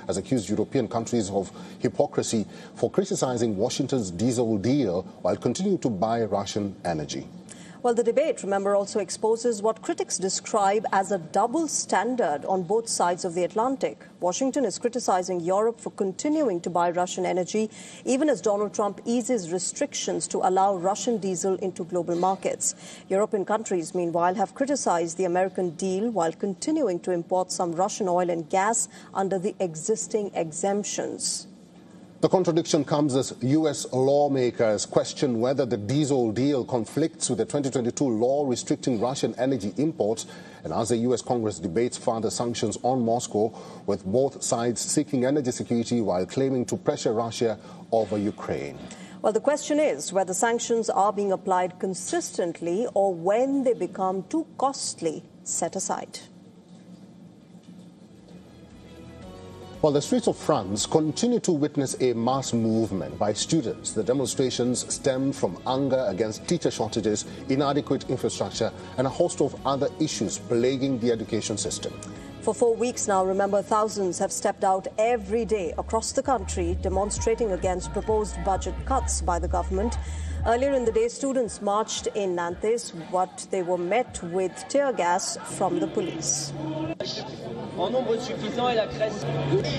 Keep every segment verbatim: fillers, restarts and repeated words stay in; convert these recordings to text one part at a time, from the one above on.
has accused European countries of hypocrisy for criticizing Washington's diesel deal while continuing to buy Russian energy. Well, the debate, remember, also exposes what critics describe as a double standard on both sides of the Atlantic. Washington is criticizing Europe for continuing to buy Russian energy, even as Donald Trump eases restrictions to allow Russian diesel into global markets. European countries, meanwhile, have criticized the American deal while continuing to import some Russian oil and gas under the existing exemptions. The contradiction comes as U S lawmakers question whether the diesel deal conflicts with the twenty twenty-two law restricting Russian energy imports, and as the U S Congress debates further sanctions on Moscow, with both sides seeking energy security while claiming to pressure Russia over Ukraine. Well, the question is whether sanctions are being applied consistently or when they become too costly, set aside. While the streets of France continue to witness a mass movement by students, the demonstrations stem from anger against teacher shortages, inadequate infrastructure, and a host of other issues plaguing the education system. For four weeks now, remember, thousands have stepped out every day across the country demonstrating against proposed budget cuts by the government. Earlier in the day, students marched in Nantes, but they were met with tear gas from the police. En nombre suffisant et la création.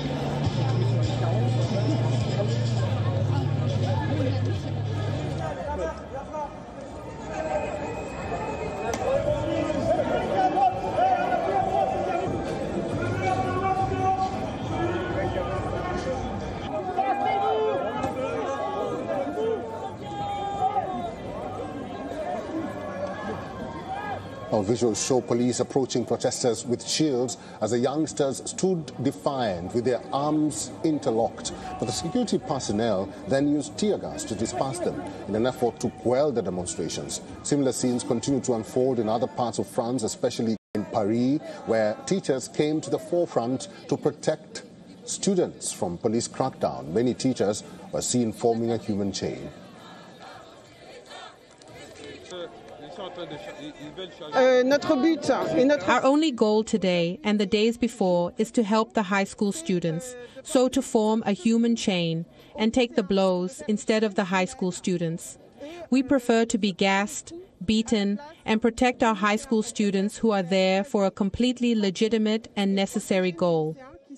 Our visuals show police approaching protesters with shields as the youngsters stood defiant with their arms interlocked. But the security personnel then used tear gas to disperse them in an effort to quell the demonstrations. Similar scenes continue to unfold in other parts of France, especially in Paris, where teachers came to the forefront to protect students from police crackdown. Many teachers were seen forming a human chain. Our only goal today and the days before is to help the high school students, so to form a human chain and take the blows instead of the high school students. We prefer to be gassed, beaten, and protect our high school students who are there for a completely legitimate and necessary goal.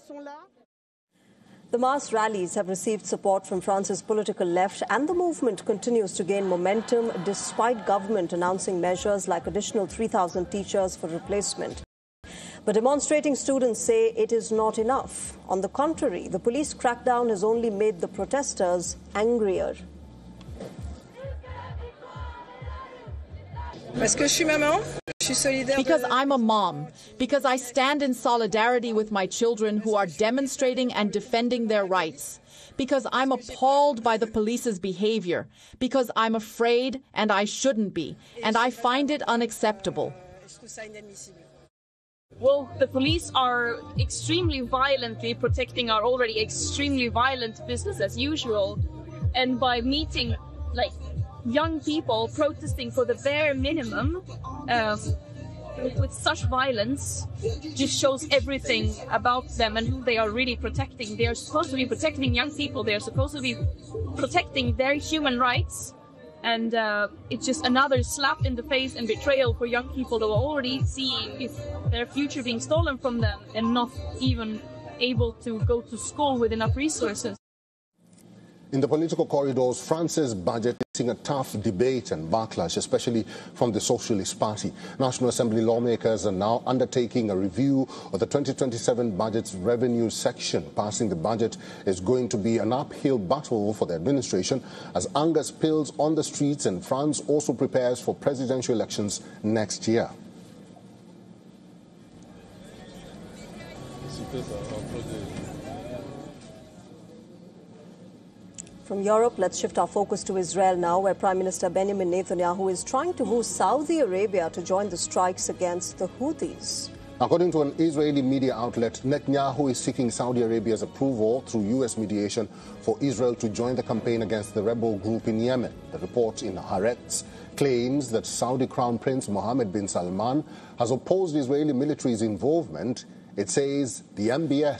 The mass rallies have received support from France's political left, and the movement continues to gain momentum despite government announcing measures like additional three thousand teachers for replacement. But demonstrating students say it is not enough. On the contrary, the police crackdown has only made the protesters angrier. Because I'm a mom, because I stand in solidarity with my children who are demonstrating and defending their rights, because I'm appalled by the police's behavior, because I'm afraid and I shouldn't be, and I find it unacceptable. Well, the police are extremely violently protecting our already extremely violent business as usual, and by meeting, like, young people protesting for the bare minimum um, with, with such violence just shows everything about them and who they are really protecting. They are supposed to be protecting young people. They are supposed to be protecting their human rights. And uh, it's just another slap in the face and betrayal for young people that are already seeing their future being stolen from them and not even able to go to school with enough resources. In the political corridors, France's budget is seeing a tough debate and backlash, especially from the Socialist Party. National Assembly lawmakers are now undertaking a review of the twenty twenty-seven budget's revenue section. Passing the budget is going to be an uphill battle for the administration as anger spills on the streets, and France also prepares for presidential elections next year. From Europe, let's shift our focus to Israel now, where Prime Minister Benjamin Netanyahu is trying to woo Saudi Arabia to join the strikes against the Houthis. According to an Israeli media outlet, Netanyahu is seeking Saudi Arabia's approval through U S mediation for Israel to join the campaign against the rebel group in Yemen. The report in Haaretz claims that Saudi Crown Prince Mohammed bin Salman has opposed Israeli military's involvement. It says the M B S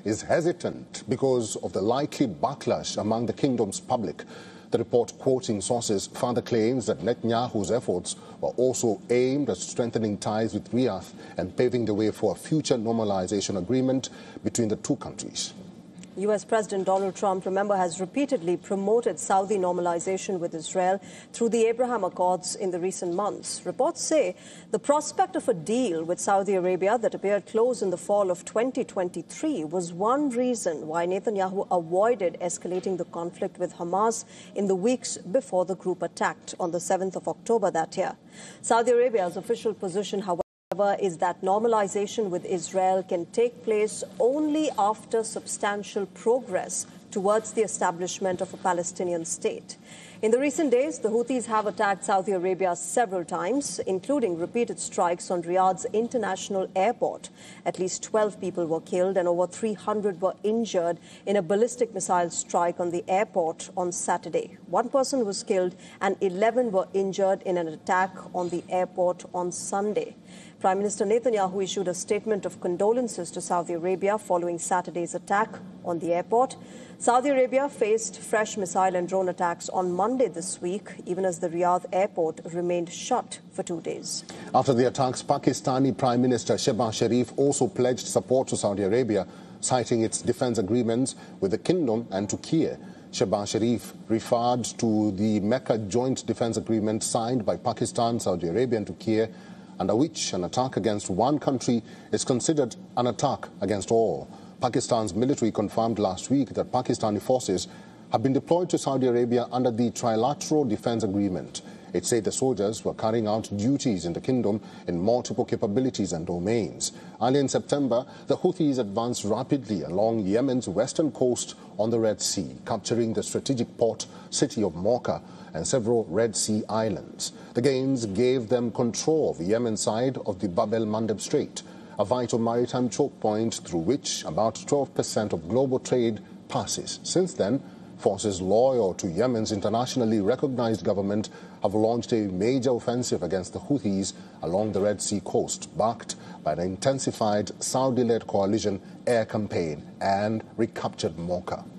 is hesitant because of the likely backlash among the kingdom's public. The report, quoting sources, further claims that Netanyahu's efforts were also aimed at strengthening ties with Riyadh and paving the way for a future normalization agreement between the two countries. U S President Donald Trump, remember, has repeatedly promoted Saudi normalization with Israel through the Abraham Accords in the recent months. Reports say the prospect of a deal with Saudi Arabia that appeared close in the fall of twenty twenty-three was one reason why Netanyahu avoided escalating the conflict with Hamas in the weeks before the group attacked on the seventh of October that year. Saudi Arabia's official position, however, is that normalization with Israel can take place only after substantial progress towards the establishment of a Palestinian state. In the recent days, the Houthis have attacked Saudi Arabia several times, including repeated strikes on Riyadh's international airport. At least twelve people were killed and over three hundred were injured in a ballistic missile strike on the airport on Saturday. One person was killed and eleven were injured in an attack on the airport on Sunday. Prime Minister Netanyahu issued a statement of condolences to Saudi Arabia following Saturday's attack on the airport. Saudi Arabia faced fresh missile and drone attacks on Monday this week, even as the Riyadh airport remained shut for two days. After the attacks, Pakistani Prime Minister Shehbaz Sharif also pledged support to Saudi Arabia, citing its defense agreements with the kingdom and Turkey. Shehbaz Sharif referred to the Mecca Joint Defense Agreement signed by Pakistan, Saudi Arabia and Turkey, under which an attack against one country is considered an attack against all. Pakistan's military confirmed last week that Pakistani forces have been deployed to Saudi Arabia under the Trilateral Defense Agreement. It said the soldiers were carrying out duties in the kingdom in multiple capabilities and domains. Early in September, the Houthis advanced rapidly along Yemen's western coast on the Red Sea, capturing the strategic port city of Mocha and several Red Sea islands. The gains gave them control of the Yemen side of the Bab el-Mandeb Strait, a vital maritime choke point through which about twelve percent of global trade passes. Since then, forces loyal to Yemen's internationally recognized government have launched a major offensive against the Houthis along the Red Sea coast, backed by an intensified Saudi-led coalition air campaign, and recaptured Mocha.